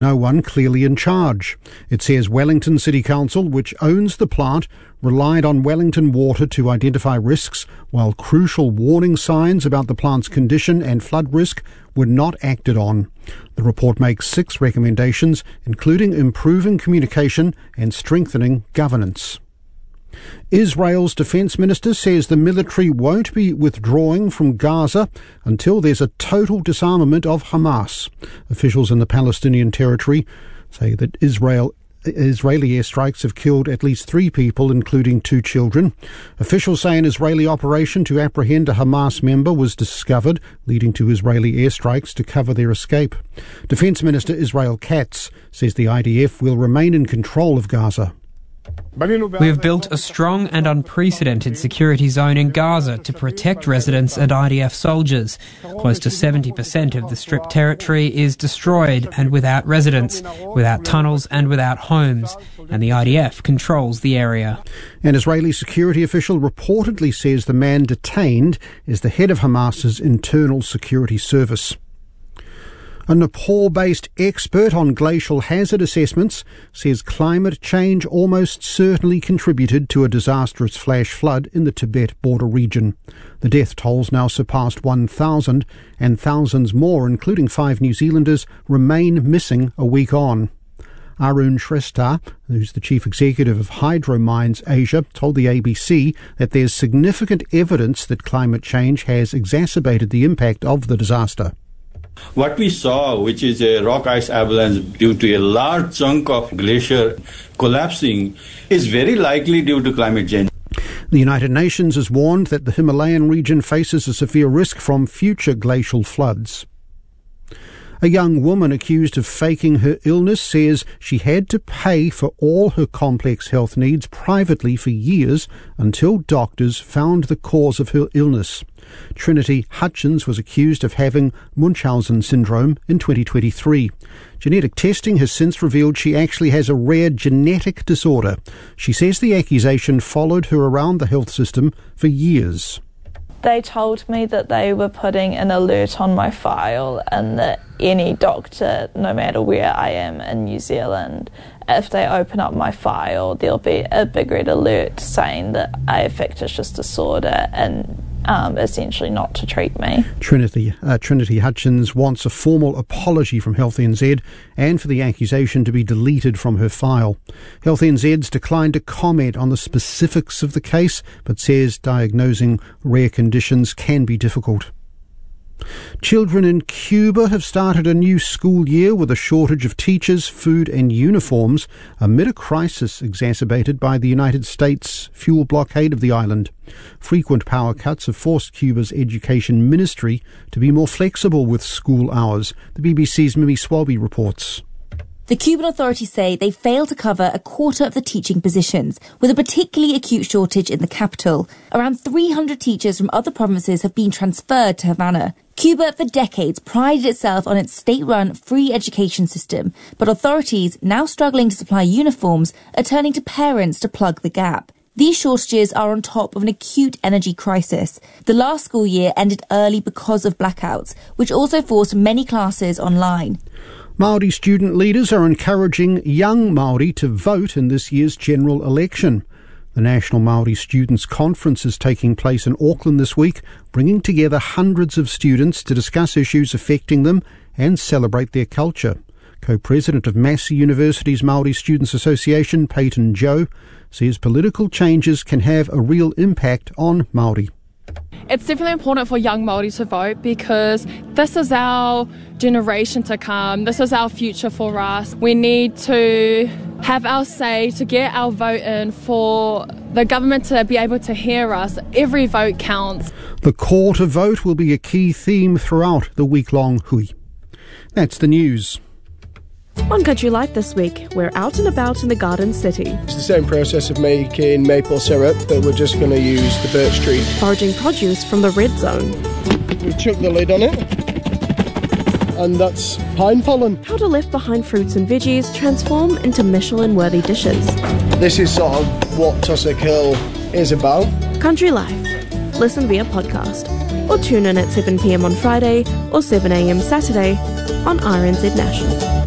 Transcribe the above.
No one clearly in charge. It says Wellington City Council, which owns the plant, relied on Wellington Water to identify risks, while crucial warning signs about the plant's condition and flood risk were not acted on. The report makes 6 recommendations, including improving communication and strengthening governance. Israel's defence minister says the military won't be withdrawing from Gaza until there's a total disarmament of Hamas. Officials in the Palestinian territory say that Israeli airstrikes have killed at least 3 people, including 2 children. Officials say an Israeli operation to apprehend a Hamas member was discovered, leading to Israeli airstrikes to cover their escape. Defence Minister Israel Katz says the IDF will remain in control of Gaza. We have built a strong and unprecedented security zone in Gaza to protect residents and IDF soldiers. Close to 70% of the stripped territory is destroyed and without residents, without tunnels and without homes, and the IDF controls the area. An Israeli security official reportedly says the man detained is the head of Hamas's internal security service. A Nepal-based expert on glacial hazard assessments says climate change almost certainly contributed to a disastrous flash flood in the Tibet border region. The death tolls now surpassed 1,000, and thousands more, including 5 New Zealanders, remain missing a week on. Arun Shrestha, who's the chief executive of Hydro Mines Asia, told the ABC that there's significant evidence that climate change has exacerbated the impact of the disaster. What we saw, which is a rock ice avalanche due to a large chunk of glacier collapsing, is very likely due to climate change. The United Nations has warned that the Himalayan region faces a severe risk from future glacial floods. A young woman accused of faking her illness says she had to pay for all her complex health needs privately for years until doctors found the cause of her illness. Trinity Hutchins was accused of having Munchausen syndrome in 2023. Genetic testing has since revealed she actually has a rare genetic disorder. She says the accusation followed her around the health system for years. They told me that they were putting an alert on my file and that any doctor, no matter where I am in New Zealand, if they open up my file, there'll be a big red alert saying that I have fictitious disorder and essentially not to treat me. Trinity Hutchins wants a formal apology from Health NZ and for the accusation to be deleted from her file. Health NZ's declined to comment on the specifics of the case, but says diagnosing rare conditions can be difficult. Children in Cuba have started a new school year with a shortage of teachers, food and uniforms amid a crisis exacerbated by the United States fuel blockade of the island. Frequent power cuts have forced Cuba's education ministry to be more flexible with school hours. The BBC's Mimi Swaby reports. The Cuban authorities say they failed to cover a quarter of the teaching positions, with a particularly acute shortage in the capital. Around 300 teachers from other provinces have been transferred to Havana. Cuba, for decades, prided itself on its state-run free education system, but authorities, now struggling to supply uniforms, are turning to parents to plug the gap. These shortages are on top of an acute energy crisis. The last school year ended early because of blackouts, which also forced many classes online. Māori student leaders are encouraging young Māori to vote in this year's general election. The National Māori Students' Conference is taking place in Auckland this week, bringing together hundreds of students to discuss issues affecting them and celebrate their culture. Co-president of Massey University's Māori Students Association, Peyton Joe, says political changes can have a real impact on Māori. It's definitely important for young Māori to vote because this is our generation to come. This is our future for us. We need to have our say, to get our vote in, for the government to be able to hear us. Every vote counts. The call to vote will be a key theme throughout the week-long hui. That's the news. On Country Life this week, we're out and about in the Garden City. It's the same process of making maple syrup, but we're just going to use the birch tree. Foraging produce from the red zone. We chuck the lid on it, and that's pine pollen. How do left-behind fruits and veggies transform into Michelin-worthy dishes. This is sort of what Tussock Hill is about. Country Life. Listen via podcast, or tune in at 7 p.m. on Friday or 7 a.m. Saturday on RNZ National.